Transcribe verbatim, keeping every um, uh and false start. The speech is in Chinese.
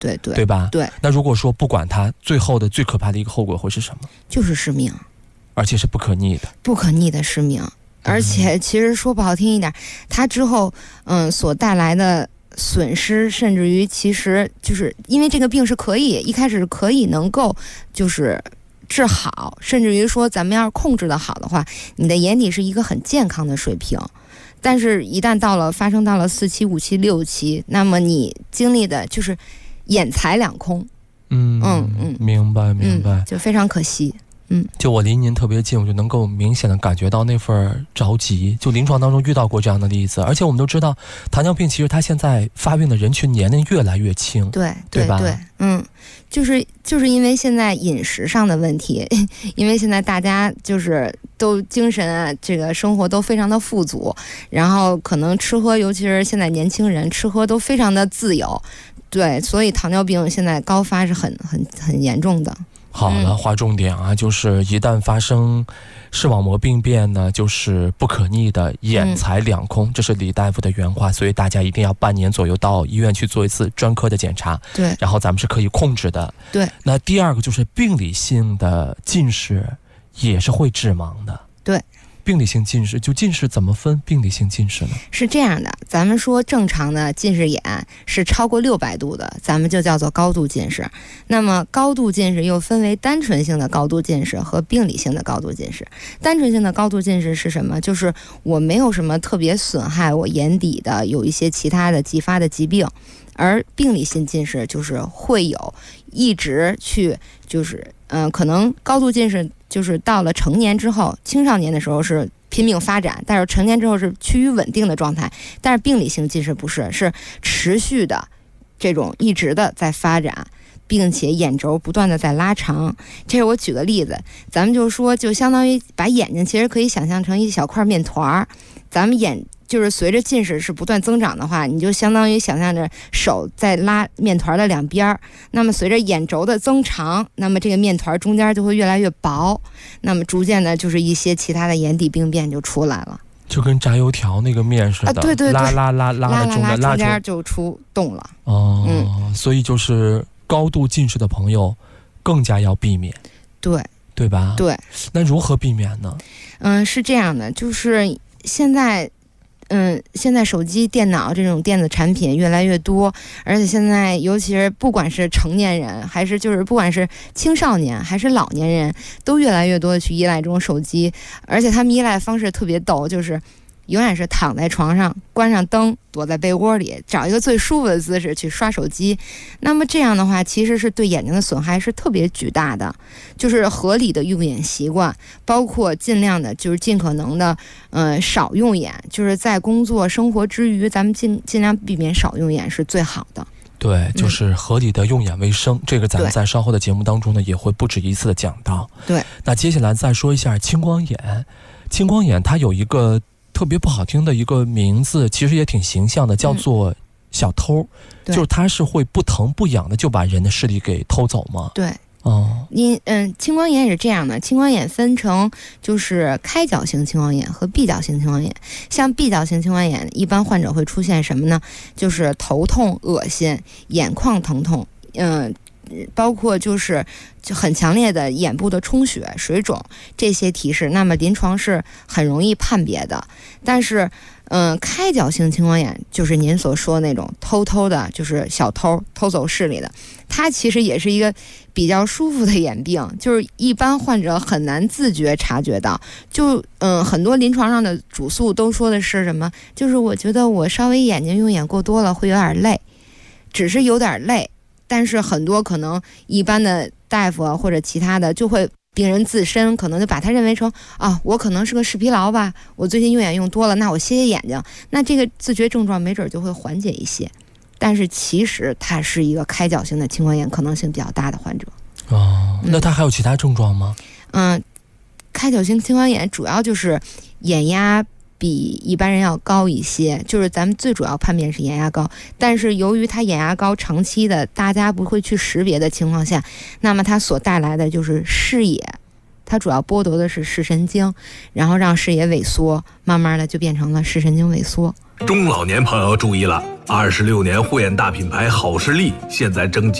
对对对吧？ 对。 那如果说不管它，最后的最可怕的一个后果会是什么？ 就是失明， 而且是不可逆的， 不可逆的失明。而且其实说不好听一点，它之后嗯所带来的损失，甚至于其实就是因为这个病是可以一开始是可以能够就是治好，甚至于说咱们要是控制的好的话，你的眼底是一个很健康的水平。但是一旦到了发生到了四期、五期、六期，那么你经历的就是眼财两空。 嗯嗯嗯， 明白明白、 嗯，就非常可惜。嗯， 就我离您特别近，我就能够明显的感觉到那份着急。就临床当中遇到过这样的例子，而且我们都知道，糖尿病其实它现在发病的人群年龄越来越轻， 对对吧？ 对，嗯，就是就是因为现在饮食上的问题，因为现在大家就是都精神啊，这个生活都非常的富足，然后可能吃喝，尤其是现在年轻人吃喝都非常的自由，对，所以糖尿病现在高发是很很很严重的。 好了，划重点啊，就是一旦发生视网膜病变呢，就是不可逆的眼财两空，嗯、这是李大夫的原话，所以大家一定要半年左右到医院去做一次专科的检查， 对， 然后咱们是可以控制的。 对， 那第二个就是病理性的近视也是会致盲的。 对。 病理性近视，就近视怎么分病理性近视呢？ 是这样的，咱们说正常的近视眼是超过六百度的，咱们就叫做高度近视。那么高度近视又分为单纯性的高度近视和病理性的高度近视。单纯性的高度近视是什么？就是我没有什么特别损害我眼底的有一些其他的继发的疾病，而病理性近视就是会有一直去就是嗯、呃，可能高度近视就是到了成年之后，青少年的时候是拼命发展，但是成年之后是趋于稳定的状态。但是病理性近视不是，是持续的这种一直的在发展，并且眼轴不断的在拉长。这是我举个例子，咱们就说就相当于把眼睛其实可以想象成一小块面团，咱们眼就是随着近视是不断增长的话，你就相当于想象着手在拉面团的两边，那么随着眼轴的增长，那么这个面团中间就会越来越薄，那么逐渐的就是一些其他的眼底病变就出来了， 就跟炸油条那个面似的，啊、 对对对， 拉拉拉拉拉的中间拉中间就出洞了。 哦、 嗯， 所以就是高度近视的朋友更加要避免， 对对吧？ 对。 那如何避免呢？ 嗯，是这样的，就是现在。嗯，现在手机、电脑这种电子产品越来越多，而且现在尤其是不管是成年人，还是就是不管是青少年还是老年人，都越来越多的去依赖这种手机，而且他们依赖方式特别逗，就是永远是躺在床上，关上灯，躲在被窝里，找一个最舒服的姿势去刷手机。那么这样的话，其实是对眼睛的损害是特别巨大的。就是合理的用眼习惯，包括尽量的，就是尽可能的，呃，少用眼。就是在工作生活之余，咱们尽尽量避免少用眼是最好的。 对，就是合理的用眼为生，嗯、这个咱们在稍后的节目当中呢，也会不止一次的讲到。 对， 那接下来再说一下青光眼。青光眼它有一个特别不好听的一个名字，其实也挺形象的，叫做小偷。嗯、就是它是会不疼不痒的就把人的视力给偷走吗？ 对。 哦， 你嗯，青光眼也是这样的。青光眼分成就是开角型青光眼和闭角型青光眼。像闭角型青光眼，一般患者会出现什么呢？就是头痛、恶心、眼眶疼痛，嗯、呃，包括就是就很强烈的眼部的充血、水肿这些提示。那么临床是很容易判别的，但是。嗯，开角性青光眼就是您所说的那种偷偷的，就是小偷偷走视力的，它其实也是一个比较舒服的眼病，就是一般患者很难自觉察觉到。就嗯，很多临床上的主诉都说的是什么？就是我觉得我稍微眼睛用眼过多了会有点累，只是有点累，但是很多可能一般的大夫啊或者其他的就会。病人自身可能就把他认为成啊，我可能是个视疲劳吧，我最近用眼用多了，那我歇歇眼睛，那这个自觉症状没准就会缓解一些。但是其实它是一个开角性的青光眼可能性比较大的患者。 哦，那他还有其他症状吗？ 嗯，开角性青光眼主要就是眼压比一般人要高一些，就是咱们最主要判别是眼压高，但是由于它眼压高长期的大家不会去识别的情况下，那么它所带来的就是视野，它主要剥夺的是视神经，然后让视野萎缩，慢慢的就变成了视神经萎缩。 中老年朋友注意了，二十六年护眼大品牌好视力现在征集